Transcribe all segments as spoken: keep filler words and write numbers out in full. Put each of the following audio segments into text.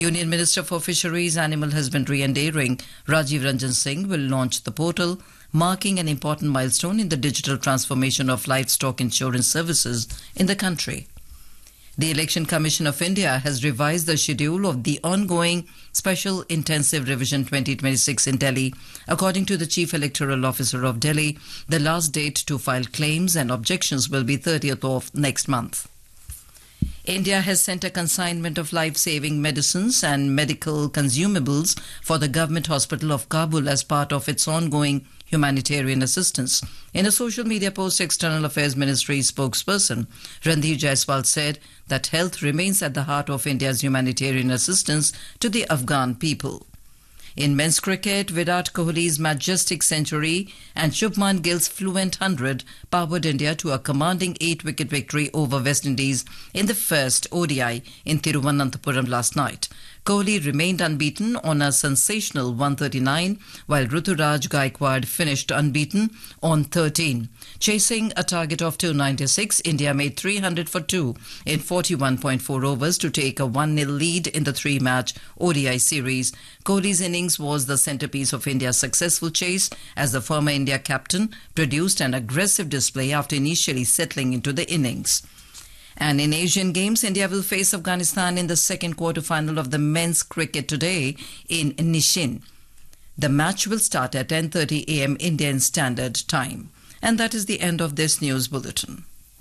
Union Minister for Fisheries, Animal Husbandry and Dairying, Rajiv Ranjan Singh, will launch the portal, marking an important milestone in the digital transformation of livestock insurance services in the country. The Election Commission of India has revised the schedule of the ongoing Special Intensive Revision twenty twenty-six in Delhi. According to the Chief Electoral Officer of Delhi, the last date to file claims and objections will be thirtieth of next month. India has sent a consignment of life-saving medicines and medical consumables for the government hospital of Kabul as part of its ongoing humanitarian assistance. In a social media post, External Affairs Ministry spokesperson Randhir Jaiswal said that health remains at the heart of India's humanitarian assistance to the Afghan people. In men's cricket, Virat Kohli's majestic century and Shubman Gill's fluent hundred powered India to a commanding eight-wicket victory over West Indies in the first O D I in Thiruvananthapuram last night. Kohli remained unbeaten on a sensational one thirty-nine, while Ruturaj Gaikwad finished unbeaten on thirteen. Chasing a target of two ninety-six, India made three hundred for two in forty-one point four overs to take a one nil lead in the three-match O D I series. Kohli's innings was the centerpiece of India's successful chase as the former India captain produced an aggressive display after initially settling into the innings. And in Asian Games, India will face Afghanistan in the second quarter-final of the men's cricket today in Nishin. The match will start at ten thirty a m Indian Standard Time. And that is the end of this news bulletin.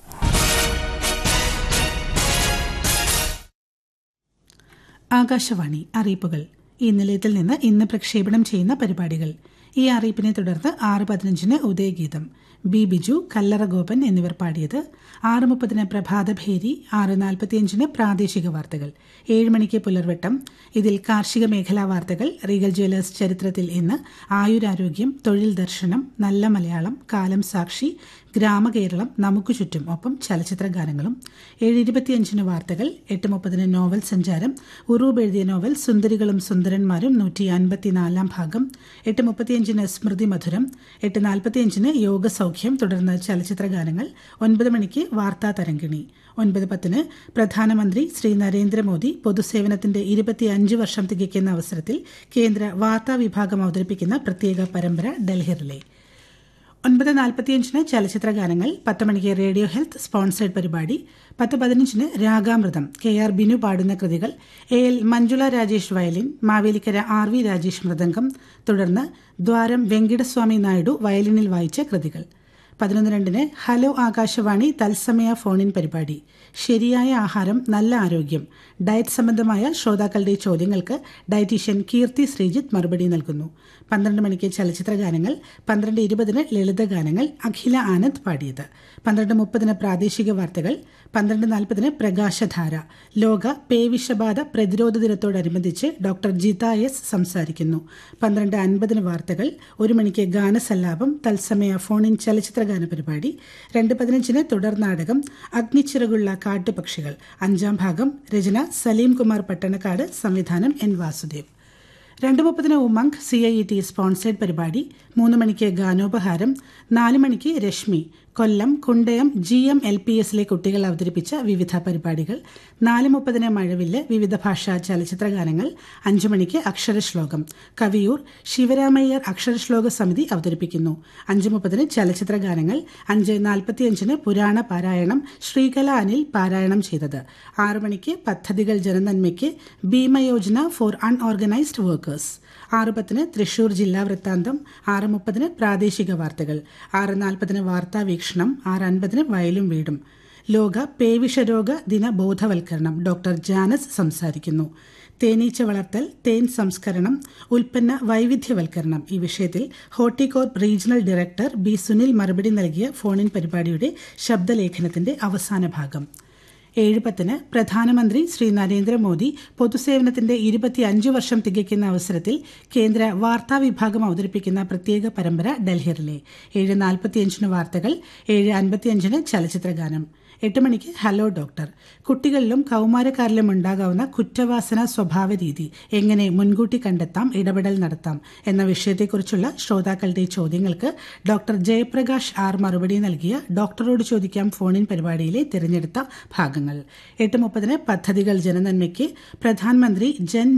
Akashvani അറിയിപ്പുകൾ. ഈ നിലയത്തിൽ നിന്ന് ഇന്ന് പ്രക്ഷേപണം ചെയ്യുന്ന പരിപാടികൾ. ഈ അറിയിപ്പിനെ തുടർന്ന് ആറ് പതിനഞ്ചിന് ഉദയഗീതം, ബി ബിജു, കല്ലറ ഗോപൻ എന്നിവർ പാടിയത്. ആറ് മുപ്പതിന് പ്രഭാതഭേരി, ആറ് നാൽപ്പത്തിയഞ്ചിന് പ്രാദേശിക വാർത്തകൾ, ഏഴ് മണിക്ക് പുലർവെട്ടം. ഇതിൽ കാർഷിക മേഖലാ വാർത്തകൾ, റീഗൽ ജ്വല്ലേഴ്സ് ചരിത്രത്തിൽ ഇന്ന്, ആയുരാരോഗ്യം, തൊഴിൽ ദർശനം, നല്ല മലയാളം, കാലം സാക്ഷി, ഗ്രാമകേരളം, നമുക്ക് ചുറ്റും, ഒപ്പം ചലച്ചിത്ര ഗാനങ്ങളും. ഏഴ് ഇരുപത്തിയഞ്ചിന് വാർത്തകൾ, എട്ട് മുപ്പതിന് നോവൽ സഞ്ചാരം, ഉറൂബ് എഴുതിയ നോവൽ സുന്ദരികളും സുന്ദരന്മാരും നൂറ്റി അൻപത്തിനാലാം ഭാഗം. എട്ട് മുപ്പത്തിയഞ്ചിന് സ്മൃതി മധുരം, എട്ട് നാൽപ്പത്തിയഞ്ചിന് യോഗസൗഖ്യം, തുടർന്ന് ചലച്ചിത്ര ഗാനങ്ങൾ. ഒൻപത് മണിക്ക് വാർത്താ തരംഗിണി. ഒൻപത് പത്തിന് പ്രധാനമന്ത്രി ശ്രീ നരേന്ദ്രമോദി പൊതുസേവനത്തിന്റെ ഇരുപത്തിയഞ്ച് വർഷം തികയ്ക്കുന്ന അവസരത്തിൽ കേന്ദ്ര വാർത്താ വിഭാഗം അവതരിപ്പിക്കുന്ന പ്രത്യേക പരമ്പര ഡൽഹി റിലേ. ഒൻപത് നാൽപ്പത്തിയഞ്ചിന് ചലച്ചിത്ര ഗാനങ്ങൾ. പത്ത് മണിക്ക് റേഡിയോ ഹെൽത്ത് സ്പോൺസേഡ് പരിപാടി. പത്ത് പതിനഞ്ചിന് രാഗാമൃതം, കെ ആർ ബിനു പാടുന്ന കൃതികൾ, A L Manjula Rajesh violin, Mavelikkara R V Rajesh mridangam, തുടർന്ന് ദ്വാരം വെങ്കിടസ്വാമി നായിഡു വയലിനിൽ വായിച്ച കൃതികൾ. പതിനൊന്ന് രണ്ടിന് ഹലോ ആകാശവാണി തത്സമയ ഫോണിൻ പരിപാടി. ശരിയായ ആഹാരം, നല്ല ആരോഗ്യം, ഡയറ്റ് സംബന്ധമായ ശ്രോതാക്കളുടെ ചോദ്യങ്ങൾക്ക് ഡയറ്റീഷ്യൻ കീർത്തി ശ്രീജിത്ത് മറുപടി നൽകുന്നു. പന്ത്രണ്ട് മണിക്ക് ചലച്ചിത്ര ഗാനങ്ങൾ. പന്ത്രണ്ട് ഇരുപതിന് ലളിതഗാനങ്ങൾ, അഖില ആനന്ദ് പാടിയത്. പന്ത്രണ്ട് മുപ്പതിന് പ്രാദേശിക വാർത്തകൾ. പന്ത്രണ്ട് നാൽപ്പതിന് പ്രകാശധാര. ലോക പേവിഷബാധ പ്രതിരോധ ദിനത്തോടനുബന്ധിച്ച് ഡോക്ടർ ജിത എസ് സംസാരിക്കുന്നു. പന്ത്രണ്ട് അൻപതിന് വാർത്തകൾ. ഒരു മണിക്ക് ഗാനസല്ലാപം, തത്സമയ ഫോണിൻ ചലച്ചിത്ര ഗാന പരിപാടി. രണ്ട് പതിനഞ്ചിന് തുടർ നാടകം അഗ്നിച്ചിറകുള്ള കാട്ടുപക്ഷികൾ, അഞ്ചാം ഭാഗം. രചന സലീം കുമാർ പട്ടണക്കാട്, സംവിധാനം എൻ വാസുദേവ്. രണ്ട് മുപ്പതിന് Umang C I E T sponsored പരിപാടി. മൂന്ന് മണിക്ക് ഗാനോപഹാരം. നാല് മണിക്ക് രശ്മി, കൊല്ലം Kundayam G M L P എസിലെ കുട്ടികൾ അവതരിപ്പിച്ച വിവിധ പരിപാടികൾ. നാല് മുപ്പതിന് മഴവില്ല്, വിവിധ ഭാഷാ ചലച്ചിത്ര ഗാനങ്ങൾ. അഞ്ചു മണിക്ക് അക്ഷരശ്ലോകം, കവിയൂർ ശിവരാമയ്യർ അക്ഷരശ്ലോക സമിതി അവതരിപ്പിക്കുന്നു. അഞ്ചു മുപ്പതിന് ചലച്ചിത്ര ഗാനങ്ങൾ. അഞ്ച് നാൽപ്പത്തിയഞ്ചിന് പുരാണ പാരായണം, ശ്രീകല അനിൽ പാരായണം ചെയ്തത്. ആറു മണിക്ക് പദ്ധതികൾ ജനനന്മയ്ക്ക്, ഭീമയോജന ഫോർ അൺഓർഗനൈസ്ഡ് വർക്കേഴ്സ്. ആറ് പത്തിന് തൃശൂർ ജില്ലാ വൃത്താന്തം. ആറ് മുപ്പതിന് പ്രാദേശിക വാർത്തകൾ. ആറ് നാൽപ്പതിന് വാർത്താ വീക്ഷണം. ആറ് അൻപതിന് വയലും വീടും. ലോക പേവിഷരോഗ ദിന ബോധവൽക്കരണം, ഡോക്ടർ ജാനസ് സംസാരിക്കുന്നു. തേനീച്ച വളർത്തൽ, തേൻ സംസ്കരണം, ഉൽപ്പന്ന വൈവിധ്യവൽക്കരണം, ഈ വിഷയത്തിൽ Horticorp regional director B Sunil മറുപടി നൽകിയ ഫോണിൻ പരിപാടിയുടെ ശബ്ദലേഖനത്തിന്റെ അവസാന ഭാഗം. ഏഴ് പത്തിന് പ്രധാനമന്ത്രി ശ്രീ നരേന്ദ്രമോദി പൊതുസേവനത്തിന്റെ ഇരുപത്തിയഞ്ച് വർഷം തികയ്ക്കുന്ന അവസരത്തിൽ കേന്ദ്ര വാർത്താ വിഭാഗം അവതരിപ്പിക്കുന്ന പ്രത്യേക പരമ്പര ഡൽഹി റിലേ. ഏഴ് നാൽപ്പത്തിയഞ്ചിന് വാർത്തകൾ. ഏഴ് അൻപത്തിയഞ്ചിന് ചലച്ചിത്ര ഗാനം. എട്ട് മണിക്ക് ഹലോ ഡോക്ടർ. കുട്ടികളിലും കൌമാരക്കാരിലും ഉണ്ടാകാവുന്ന കുറ്റവാസന സ്വഭാവ രീതി എങ്ങനെ മുൻകൂട്ടി കണ്ടെത്താം, ഇടപെടൽ നടത്താം എന്ന വിഷയത്തെക്കുറിച്ചുള്ള ശ്രോതാക്കളുടെ ചോദ്യങ്ങൾക്ക് ഡോക്ടർ ജയപ്രകാശ് ആർ മറുപടി നൽകിയ ഡോക്ടറോട് ചോദിക്കാം ഫോണിൻ പരിപാടിയിലെ തിരഞ്ഞെടുത്ത ഭാഗങ്ങൾ. എട്ട് മുപ്പതിന് പദ്ധതികൾ ജനനന്മയ്ക്ക്, പ്രധാനമന്ത്രി ജൻ